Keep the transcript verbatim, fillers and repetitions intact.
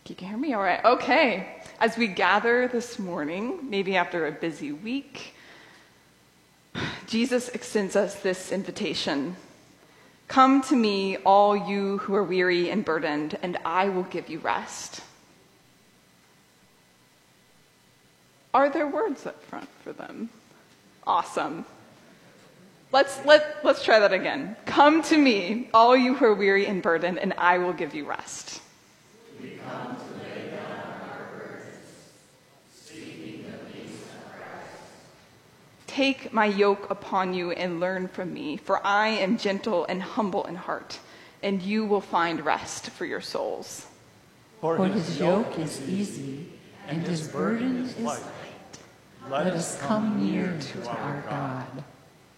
You can hear me all right? Okay. As we gather this morning, maybe after a busy week, Jesus extends us this invitation. Come to me, all you who are weary and burdened, and I will give you rest. Are there words up front for them? Awesome. Let's let let's try that again. Come to me, all you who are weary and burdened, and I will give you rest. We come to lay down our burdens, seeking the peace of Christ. Take my yoke upon you and learn from me, for I am gentle and humble in heart, and you will find rest for your souls. For his yoke is easy, and his burden is light. Let us come near to our God.